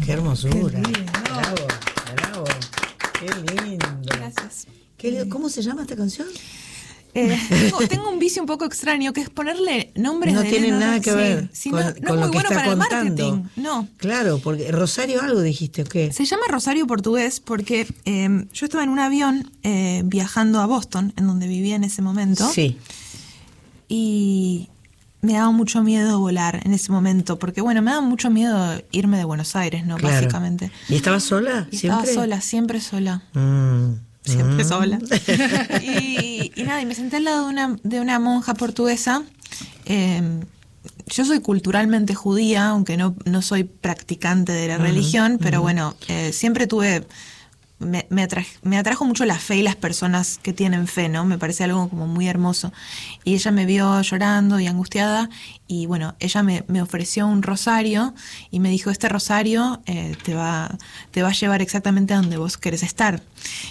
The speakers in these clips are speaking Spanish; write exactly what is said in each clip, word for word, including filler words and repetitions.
qué hermosura. Qué lindo. Bravo, bravo. Qué lindo. Gracias. ¿Qué, ¿Cómo se llama esta canción? Eh, tengo, tengo un vicio un poco extraño, que es ponerle nombres no de tiene Elena, nada que sí, ver sí, con, no, no con es lo muy que bueno está para contando. el marketing. No. Claro, porque Rosario algo dijiste, ¿o qué? Se llama Rosario Portugués porque eh, yo estaba en un avión eh, viajando a Boston, en donde vivía en ese momento. Sí. Y me daba mucho miedo volar en ese momento, porque bueno, me daba mucho miedo irme de Buenos Aires, ¿no? Claro. Básicamente. ¿Y estabas sola? Y ¿Siempre? estaba sola, siempre sola. Mm. Siempre mm. sola. Y, y nada, y me senté al lado de una, de una monja portuguesa. Eh, yo soy culturalmente judía, aunque no, no soy practicante de la uh-huh, religión, pero uh-huh. bueno, eh, siempre tuve... Me, me, atrajo, me atrajo mucho la fe y las personas que tienen fe, ¿no? Me parece algo como muy hermoso. Y ella me vio llorando y angustiada y bueno, ella me, me ofreció un rosario y me dijo, este rosario eh, te va, te va a llevar exactamente a donde vos querés estar.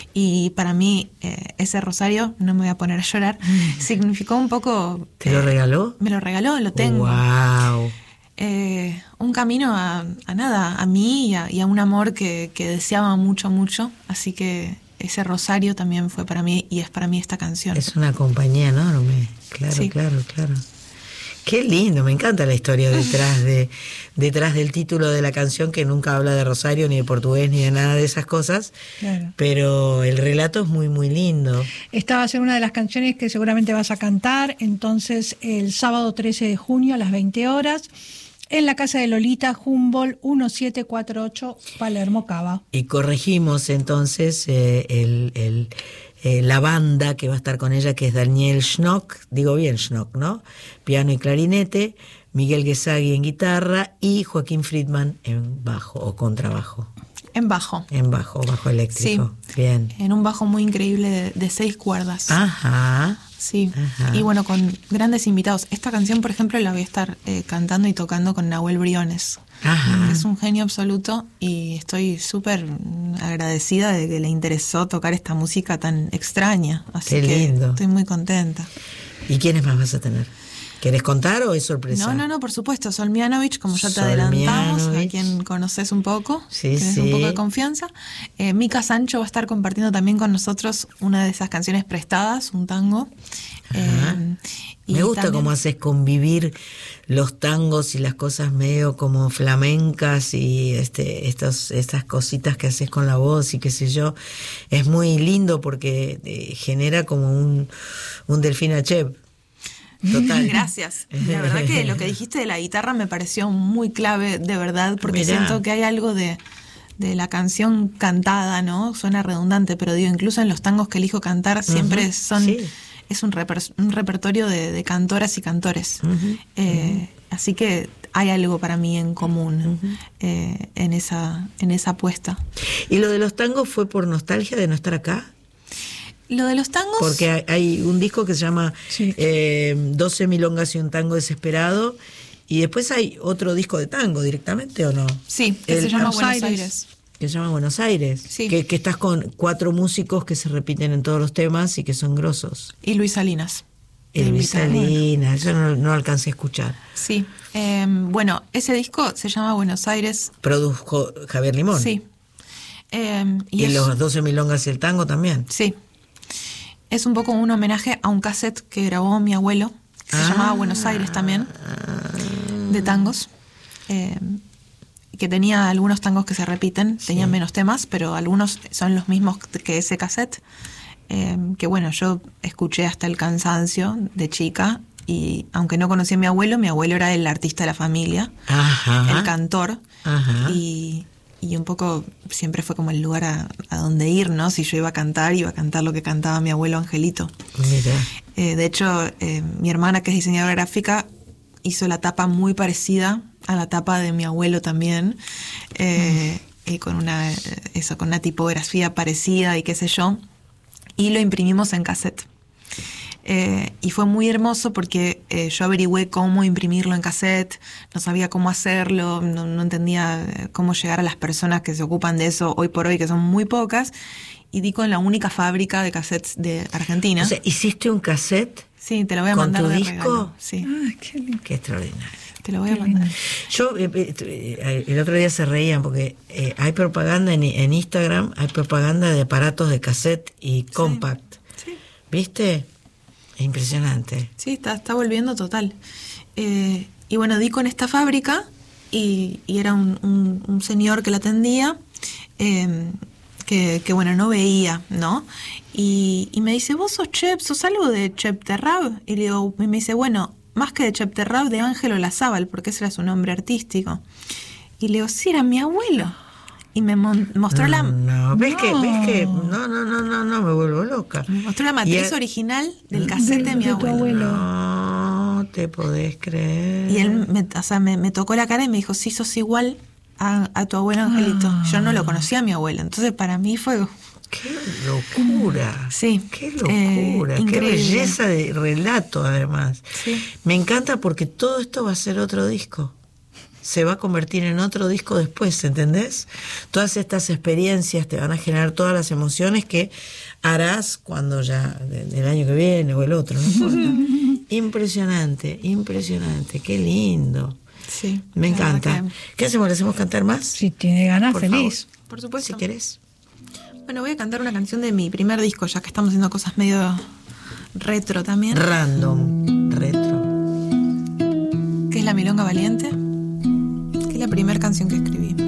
Y para mí eh, ese rosario, no me voy a poner a llorar, significó un poco... ¿Te lo regaló? Me lo regaló, lo tengo. ¡Wow! Eh, un camino a, a nada, a mí y a, y a un amor que, que deseaba mucho, mucho. Así que ese rosario también fue para mí y es para mí esta canción. Es una compañía enorme, claro, sí. claro, claro. Qué lindo, me encanta la historia detrás de detrás del título de la canción, que nunca habla de Rosario, ni de portugués, ni de nada de esas cosas, claro. Pero el relato es muy, muy lindo. Esta va a ser una de las canciones que seguramente vas a cantar, entonces el sábado trece de junio a las veinte horas, en la casa de Lolita, Humboldt diecisiete cuarenta y ocho, Palermo, Cava. Y corregimos entonces eh, el, el, eh, la banda que va a estar con ella, que es Daniel Schnock, digo bien Schnock, ¿no? Piano y clarinete, Miguel Guesagui en guitarra y Joaquín Friedman en bajo o contrabajo. En bajo. En bajo, bajo eléctrico. Sí. Bien. En un bajo muy increíble de, de seis cuerdas. Ajá. Sí, Ajá. Y bueno, con grandes invitados. Esta canción, por ejemplo, la voy a estar eh, cantando y tocando con Nahuel Briones. Ajá. Es un genio absoluto y estoy súper agradecida de que le interesó tocar esta música tan extraña. Así Qué que lindo. Estoy muy contenta. ¿Y quiénes más vas a tener? ¿Querés contar o es sorpresa? No, no, no, por supuesto. Sol Mianovich, como ya te Sol adelantamos, Mianovich. a quien conoces un poco, Sí, tienes sí. un poco de confianza. Eh, Mica Sancho va a estar compartiendo también con nosotros una de esas canciones prestadas, un tango. Eh, y Me gusta también, cómo haces convivir los tangos y las cosas medio como flamencas y este, estos, estas cositas que haces con la voz y qué sé yo. Es muy lindo porque eh, genera como un, un Delfín Achev. Total. Gracias. La verdad que lo que dijiste de la guitarra me pareció muy clave, de verdad, porque Mirá. siento que hay algo de, de la canción cantada, ¿no? Suena redundante, pero digo, incluso en los tangos que elijo cantar siempre Uh-huh. son... Sí. Es un, reper, un repertorio de, de cantoras y cantores. Uh-huh. Eh, uh-huh. Así que hay algo para mí en común Uh-huh. eh, en esa, en esa apuesta. ¿Y lo de los tangos fue por nostalgia de no estar acá? Lo de los tangos... Porque hay, hay un disco que se llama Sí. eh, doce milongas y un tango desesperado, y después hay otro disco de tango directamente, ¿o no? Sí, que El- se llama Buenos Buenos Aires. Aires. Que se llama Buenos Aires. Sí. Que, que estás con cuatro músicos que se repiten en todos los temas y que son grosos. Y Luis Salinas. El de Luis guitarra. Salinas, yo no, no alcancé a escuchar. Sí. Eh, bueno, ese disco se llama Buenos Aires. Produjo Javier Limón. Sí. Eh, Y, y es, los doce milongas y el tango también. Sí. Es un poco un homenaje a un cassette que grabó mi abuelo, que se Ah. llamaba Buenos Aires también, de tangos. Eh, que tenía algunos tangos que se repiten, tenían Sí. menos temas, pero algunos son los mismos que ese cassette. Eh, que bueno, yo escuché hasta el cansancio de chica, y aunque no conocí a mi abuelo, mi abuelo era el artista de la familia, Ajá. el cantor, Ajá. y, y un poco siempre fue como el lugar a, a donde ir, ¿no? Si yo iba a cantar, iba a cantar lo que cantaba mi abuelo Angelito. Mira. Eh, de hecho, eh, mi hermana, que es diseñadora gráfica, hizo la tapa muy parecida a la tapa de mi abuelo también, eh, mm. y con una, eso, con una tipografía parecida y qué sé yo, y lo imprimimos en cassette. Eh, y fue muy hermoso porque eh, yo averigüé cómo imprimirlo en cassette, no sabía cómo hacerlo, no, no entendía cómo llegar a las personas que se ocupan de eso hoy por hoy, que son muy pocas, y di con la única fábrica de cassettes de Argentina. O sea, ¿hiciste un cassette? Sí, te lo voy a ¿Con mandar tu de disco? regalo. Sí. Ay, qué lindo. Qué extraordinario. Te lo voy a Qué mandar. lindo. Yo, eh, eh, el otro día se reían porque eh, hay propaganda en, en Instagram, hay propaganda de aparatos de cassette y compact. Sí. ¿Viste? Es impresionante. Sí, está, está volviendo total. Eh, y bueno, di con esta fábrica y, y era un, un, un señor que la atendía, eh, que, que bueno, no veía, ¿no? Y, y me dice, ¿vos sos Chep? ¿Sos algo de Chep Terrab? Y, le digo, y me dice, bueno, más que de Chep Terrab, de Ángelo Lazábal, porque ese era su nombre artístico. Y le digo, sí, era mi abuelo. Y me mon- mostró no, la... No, ¿ves No. que, ves que, no, no, no, no, no, me vuelvo loca. Me mostró la matriz Y- original del cassette de, De- mi de tu abuelo. abuelo. No te podés creer. Y él me, o sea, me, me tocó la cara y me dijo, sí, sos igual a, a tu abuelo Angelito. Yo no lo conocía a mi abuelo. Entonces para mí fue... Qué locura. Sí. Qué locura. Eh, qué increíble. belleza de relato, además. Sí. Me encanta porque todo esto va a ser otro disco. Se va a convertir en otro disco después, ¿entendés? Todas estas experiencias te van a generar todas las emociones que harás cuando ya, del año que viene o el otro, no importa. Impresionante, impresionante, qué lindo. Sí. Me la verdad encanta. que- ¿Qué hacemos? ¿Le hacemos cantar más? Si tiene ganas, Por feliz. favor. Por supuesto. Si querés. Bueno, voy a cantar una canción de mi primer disco, ya que estamos haciendo cosas medio retro también. Random, retro. Que es La Milonga Valiente. Que es la primera canción que escribí.